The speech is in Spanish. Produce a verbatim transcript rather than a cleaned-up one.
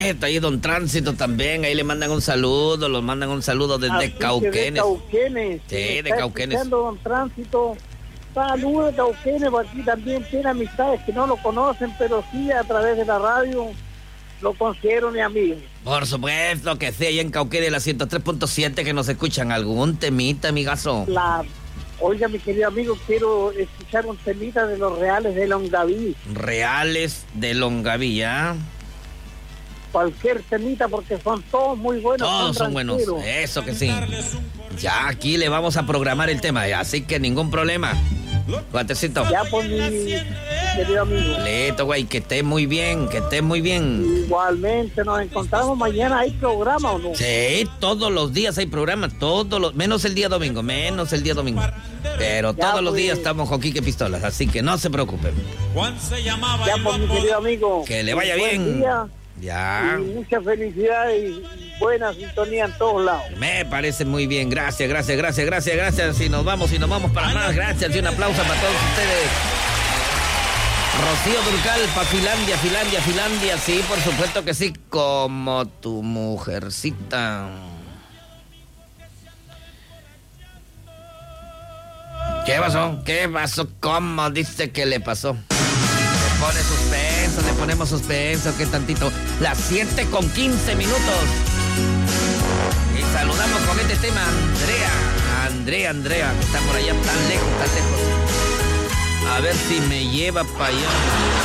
supuesto, ahí Don Tránsito también, ahí le mandan un saludo, los mandan un saludo desde Así Cauquenes. De Cauquenes. Sí, Me de está Cauquenes. escuchando Don Tránsito. Saludos de Cauquenes, porque aquí también tiene amistades que no lo conocen, pero sí a través de la radio lo considero mi amigo. Por supuesto que sí, ahí en Cauquenes, la ciento tres punto siete, que nos escuchan. ¿Algún temita, amigazo? La... Oiga, mi querido amigo, quiero escuchar un temita de los Reales de Longaví. Reales de Longaví, ¿ah? Cualquier temita, porque son todos muy buenos. Todos son buenos, eso que sí. Ya aquí le vamos a programar el tema, así que ningún problema. Guatecito. Ya por mi querido amigo. Listo, güey, que esté muy bien, que esté muy bien. Igualmente, nos encontramos mañana. ¿Hay programa o no? Sí, todos los días hay programa, todos los, menos el día domingo, menos el día domingo. Pero ya todos los pues. días estamos con Quique Pistolas, así que no se preocupen. Ya por mi querido amigo. Que le vaya Buen bien. Día. Ya. Y mucha felicidad y buena sintonía en todos lados. Me parece muy bien. Gracias, gracias, gracias, gracias, gracias. Y nos vamos, y nos vamos para más. Gracias y un aplauso para todos ustedes. Rocío Durcal, para Finlandia, Finlandia, Finlandia. Sí, por supuesto que sí. Como tu mujercita. ¿Qué pasó? ¿Qué pasó? ¿Cómo dice que le pasó? Le pone suspenso, le ponemos suspenso, ¿qué tantito? Las siete con quince minutos. Y saludamos con este tema a Andrea. Andrea, Andrea, que está por allá tan lejos, tan lejos. A ver si me lleva para allá.